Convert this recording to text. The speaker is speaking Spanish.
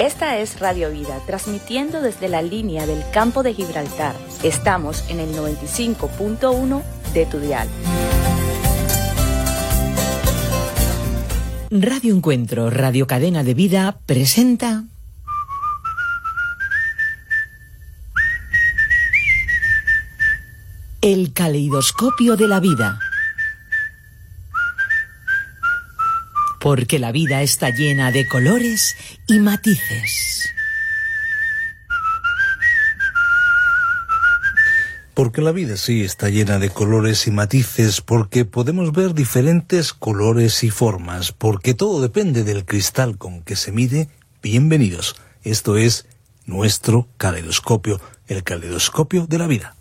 Esta es Radio Vida, transmitiendo desde la línea del campo de Gibraltar. Estamos en el 95.1 de tu dial. Radio Encuentro, Radio Cadena de Vida, presenta... El caleidoscopio de la vida. Porque la vida está llena de colores y matices. Porque la vida sí está llena de colores y matices, porque podemos ver diferentes colores y formas, porque todo depende del cristal con que se mide. Bienvenidos, esto es nuestro caleidoscopio, el caleidoscopio de la vida.